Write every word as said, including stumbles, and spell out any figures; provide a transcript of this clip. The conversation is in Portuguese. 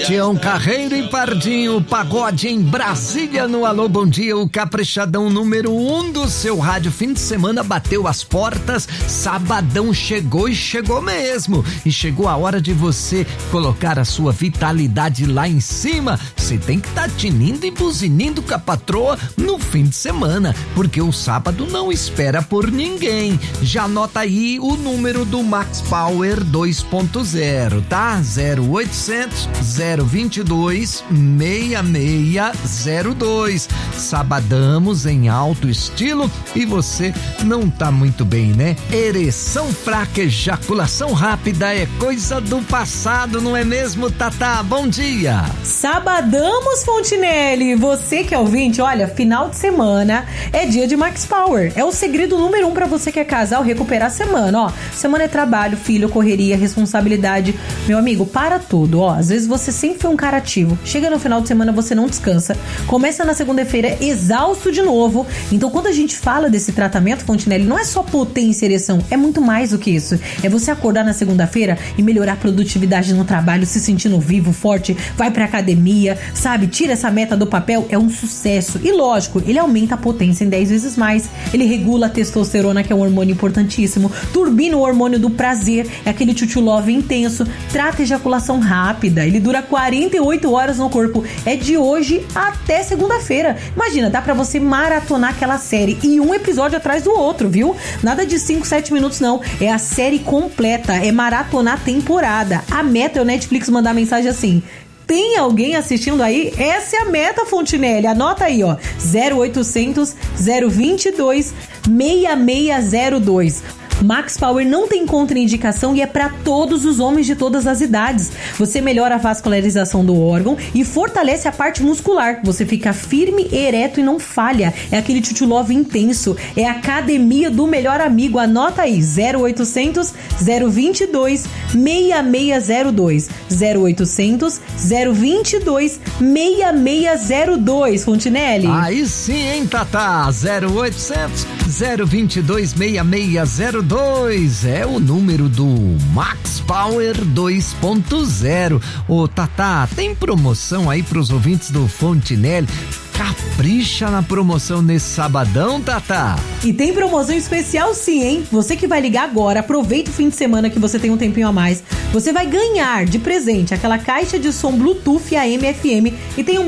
Tião Carreiro e Pardinho, pagode em Brasília no Alô Bom Dia, o caprichadão número um do seu rádio. Fim de semana bateu as portas, sabadão chegou e chegou mesmo. E chegou a hora de você colocar a sua vitalidade lá em cima. Você tem que estar tá tinindo e buzinindo com a patroa no fim de semana, porque o sábado não espera por ninguém. Já anota aí o número do Max Power dois ponto zero, tá? zero oitocentos, zero vinte e dois, seis seis zero dois. Sabadamos em alto estilo e você não tá muito bem, né? Ereção fraca, ejaculação rápida é coisa do passado, não é mesmo, Tatá? Bom dia! Sabadamos, Fontinelli! Você que é ouvinte, olha, final de semana é dia de Max Power. É o segredo número um pra você que é casal recuperar a semana, ó. Semana é trabalho, filho, correria, responsabilidade. Meu amigo, para tudo, ó. Às vezes você sempre foi um cara ativo. Chega no final de semana, você não descansa. Começa na segunda-feira exausto de novo. Então, quando a gente fala desse tratamento, Fontinelli, não é só potência e ereção, é muito mais do que isso. É você acordar na segunda-feira e melhorar a produtividade no trabalho, se sentindo vivo, forte, vai pra academia, sabe? Tira essa meta do papel, é um sucesso. E lógico, ele aumenta a potência em dez vezes mais. Ele regula a testosterona, que é um hormônio importantíssimo. Turbina o hormônio do prazer, é aquele tchutchu love intenso. Trata a ejaculação rápida, ele dura quarenta e oito horas no corpo. É de hoje até segunda-feira. Imagina, dá pra você maratonar aquela série e um episódio atrás do outro, viu? Nada de cinco, sete minutos não, é a série completa, é maratonar a temporada. A meta é o Netflix mandar mensagem assim: tem alguém assistindo aí? Essa é a meta, Fontinelli. Anota aí, ó. zero oitocentos, zero vinte e dois, seis seis zero dois. Max Power não tem contraindicação e é para todos os homens de todas as idades. Você melhora a vascularização do órgão e fortalece a parte muscular. Você fica firme, ereto e não falha. É aquele tchutchu love intenso. É a academia do melhor amigo. Anota aí, zero oitocentos, zero vinte e dois, seis seis zero dois. zero oitocentos, zero vinte e dois, seis seis zero dois, Fontinelli. Aí sim, hein, Tatá? zero oitocentos, zero vinte e dois, seis seis zero dois. dois é o número do Max Power dois ponto zero. Ô Tatá, tem promoção aí pros ouvintes do Fontinelli? Capricha na promoção nesse sabadão, Tatá. E tem promoção especial sim, hein? Você que vai ligar agora, aproveita o fim de semana que você tem um tempinho a mais. Você vai ganhar de presente aquela caixa de som Bluetooth A M F M e tem um